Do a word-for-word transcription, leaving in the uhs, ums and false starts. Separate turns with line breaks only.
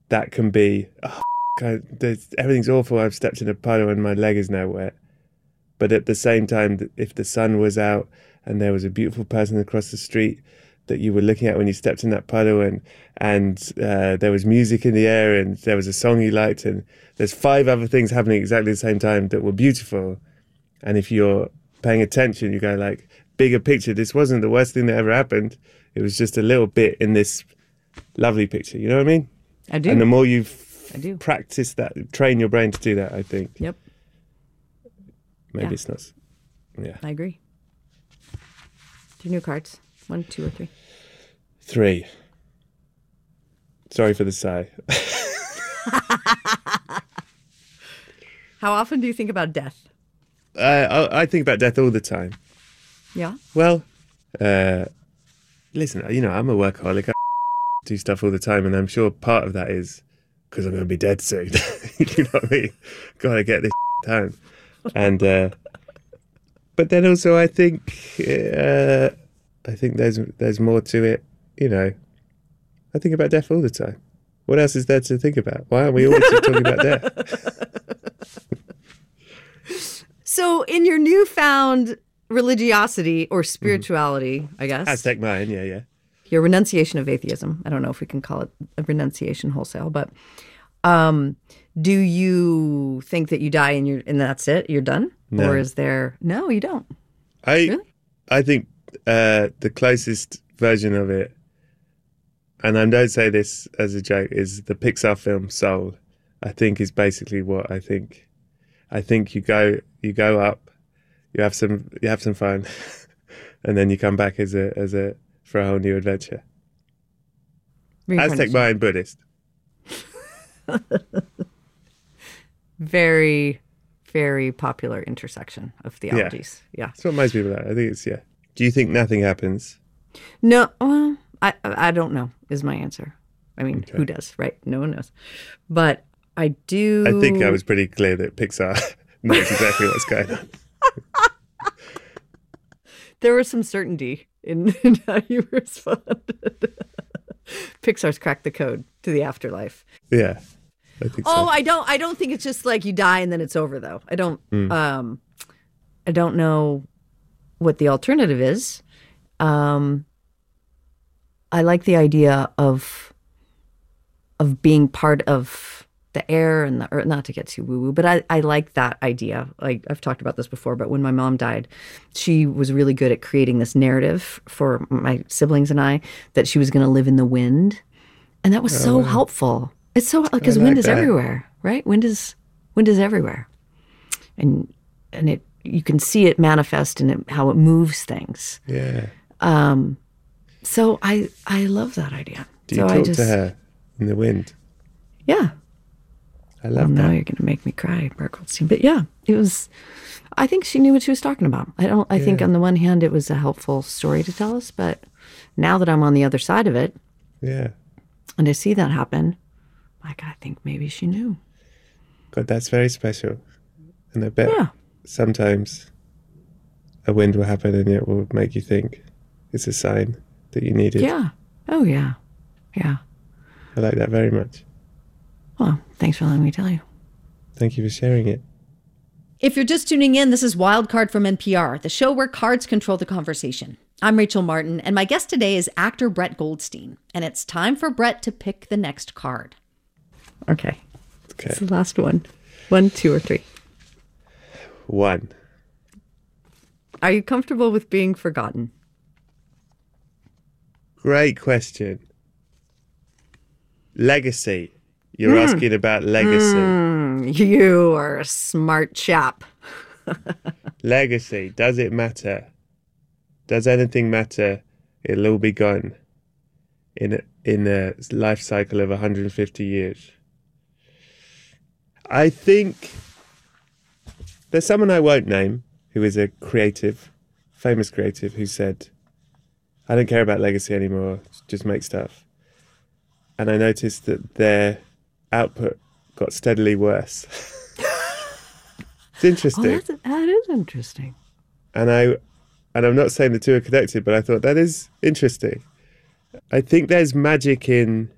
that can be, oh, God, there's, everything's awful. I've stepped in a puddle and my leg is now wet. But at the same time, if the sun was out and there was a beautiful person across the street that you were looking at when you stepped in that puddle, and and uh, there was music in the air and there was a song you liked, and there's five other things happening exactly at the same time that were beautiful. And if you're paying attention, you go like, bigger picture, this wasn't the worst thing that ever happened. It was just a little bit in this lovely picture. You know what I mean?
I do.
And the more you
I do.
practice that, train your brain to do that, I think.
Yep.
Maybe
Yeah.
it's not. Yeah.
I agree. Do new cards. One, two, or three.
Three. Sorry for the sigh.
How often do you think about death?
I, I I think about death all the time.
Yeah.
Well, uh, listen, you know, I'm a workaholic. I do stuff all the time, and I'm sure part of that is because I'm going to be dead soon. You know what I mean? Got to get this done. And uh, but then also, I think uh, I think there's there's more to it. You know, I think about death all the time. What else is there to think about? Why aren't we always talking about death?
So, in your newfound religiosity or spirituality, mm. I guess.
Aztec Mayan, yeah, yeah.
Your renunciation of atheism. I don't know if we can call it a renunciation wholesale, but um, do you think that you die and you're and that's it? You're done?
No.
Or is there? No, you don't.
I
Really?
I think uh, the closest version of it, and I don't say this as a joke, is the Pixar film Soul. I think is basically what I think. I think you go you go up, you have some you have some fun, and then you come back as a as a for a whole new adventure. Aztec Mayan Buddhist.
Very, very popular intersection of theologies. Yeah. yeah.
That's what most people are. I think it's, yeah. Do you think nothing happens?
No, well, I I don't know is my answer. I mean, okay. Who does, right? No one knows. But I do...
I think I was pretty clear that Pixar knows exactly what's going on.
There was some certainty in, in how you responded. Pixar's cracked the code to the afterlife.
Yeah, I think
oh,
so.
I don't. I don't think it's just like you die and then it's over, though. I don't. Mm. Um, I don't know what the alternative is. Um, I like the idea of of being part of the air and the earth, not to get too woo-woo, but I, I like that idea. Like I've talked about this before, but when my mom died, she was really good at creating this narrative for my siblings and I that she was going to live in the wind. And that was oh, so wow. helpful. It's so, because like wind is that. everywhere, right? Wind is, wind is everywhere. And, and it, you can see it manifest in it, how it moves things.
Yeah.
Um, so I, I love that idea.
Do you
so
talk
I just,
to her in the wind?
Yeah.
I love
well,
that.
Now you're going to make me cry, Mark Goldstein. But yeah, it was, I think she knew what she was talking about. I don't, I yeah. think on the one hand, it was a helpful story to tell us, but now that I'm on the other side of it,
yeah,
and I see that happen, like, I think maybe she knew.
God, that's very special. And I bet
yeah.
sometimes a wind will happen and it will make you think it's a sign that you need it.
Yeah. Oh, yeah. Yeah.
I like that very much.
Well, thanks for letting me tell you.
Thank you for sharing it.
If you're just tuning in, this is Wildcard from N P R, the show where cards control the conversation. I'm Rachel Martin, and my guest today is actor Brett Goldstein. And it's time for Brett to pick the next card.
Okay.
Okay.
It's the last one. One, two, or three.
One.
Are you comfortable with being forgotten?
Great question. Legacy. You're
mm.
asking about legacy.
Mm, you are a smart chap.
Legacy. Does it matter? Does anything matter? It'll all be gone in a, in a life cycle of one hundred fifty years. I think there's someone I won't name who is a creative, famous creative, who said, I don't care about legacy anymore, just make stuff. And I noticed that their output got steadily worse. It's interesting.
Oh, that's, that is interesting.
And I, and I'm not saying the two are connected, but I thought that is interesting. I think there's magic in